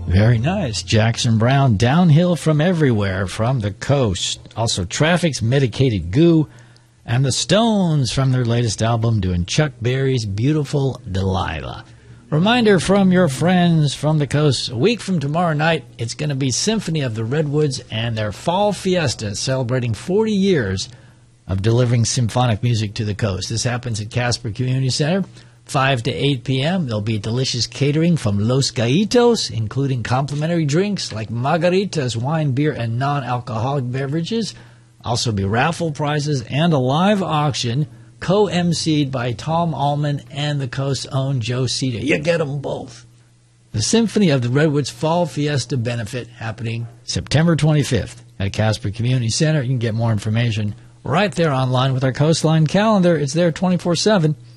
Very nice. Jackson Browne, Downhill from Everywhere from the Coast. Also, Traffic's Medicated Goo. And the Stones from their latest album doing Chuck Berry's Beautiful Delilah. Reminder from your friends from the coast, a week from tomorrow night, it's going to be Symphony of the Redwoods and their Fall Fiesta celebrating 40 years of delivering symphonic music to the coast. This happens at Casper Community Center, 5 to 8 p.m. There'll be delicious catering from Los Gaitos, including complimentary drinks like margaritas, wine, beer, and non-alcoholic beverages. Also be raffle prizes and a live auction co-emceed by Tom Allman and the coast's own Joe Cita. You get them both. The Symphony of the Redwoods Fall Fiesta benefit happening September 25th at Casper Community Center. You can get more information right there online with our Coastline calendar. It's there 24/7.